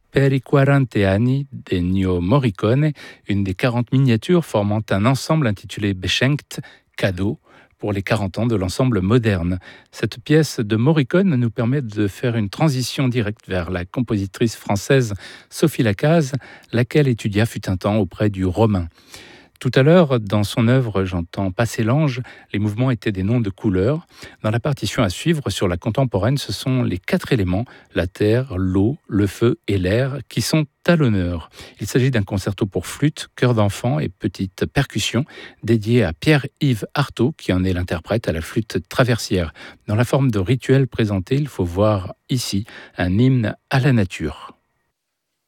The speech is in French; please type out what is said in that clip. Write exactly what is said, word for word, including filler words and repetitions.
Per i quaranta anni d'Ennio Morricone, une des quarante miniatures formant un ensemble intitulé Beschenkt, cadeau, pour les quarante ans de l'ensemble moderne. Cette pièce de Morricone nous permet de faire une transition directe vers la compositrice française Sophie Lacaze, laquelle étudia fut un temps auprès du Romain. Tout à l'heure, dans son œuvre J'entends passer l'ange, les mouvements étaient des noms de couleurs. Dans la partition à suivre sur la contemporaine, ce sont les quatre éléments, la terre, l'eau, le feu et l'air, qui sont à l'honneur. Il s'agit d'un concerto pour flûte, chœur d'enfant et petite percussion, dédié à Pierre-Yves Artaud, qui en est l'interprète à la flûte traversière. Dans la forme de rituel présenté, il faut voir ici un hymne à la nature.